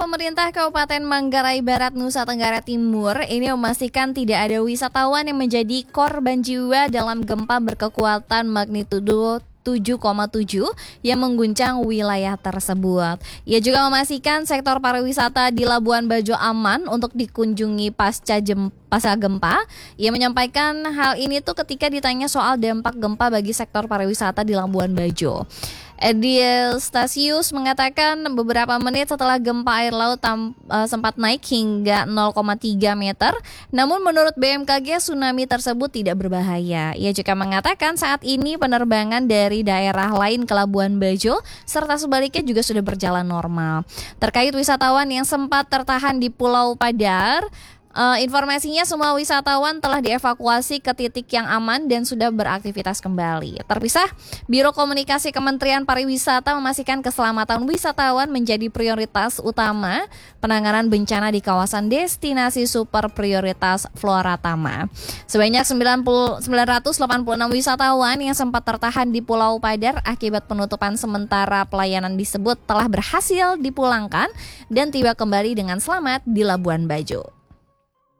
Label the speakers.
Speaker 1: Pemerintah Kabupaten Manggarai Barat, Nusa Tenggara Timur ini memastikan tidak ada wisatawan yang menjadi korban jiwa dalam gempa berkekuatan magnitudo 7,7 yang mengguncang wilayah tersebut. Ia juga memastikan sektor pariwisata di Labuan Bajo aman untuk dikunjungi pasca gempa. Ia menyampaikan hal ini tuh ketika ditanya soal dampak gempa bagi sektor pariwisata di Labuan Bajo. Edil Stasius mengatakan beberapa menit setelah gempa air laut sempat naik hingga 0,3 meter. Namun menurut BMKG tsunami tersebut tidak berbahaya. Ia juga mengatakan saat ini penerbangan dari daerah lain ke Labuan Bajo serta sebaliknya juga sudah berjalan normal. Terkait wisatawan yang sempat tertahan di Pulau Padar, informasinya semua wisatawan telah dievakuasi ke titik yang aman dan sudah beraktivitas kembali. Terpisah, Biro Komunikasi Kementerian Pariwisata memastikan keselamatan wisatawan menjadi prioritas utama penanganan bencana di kawasan destinasi super prioritas Floratama. Sebanyak 986 wisatawan yang sempat tertahan di Pulau Padar akibat penutupan sementara pelayanan disebut telah berhasil dipulangkan dan tiba kembali dengan selamat di Labuan Bajo.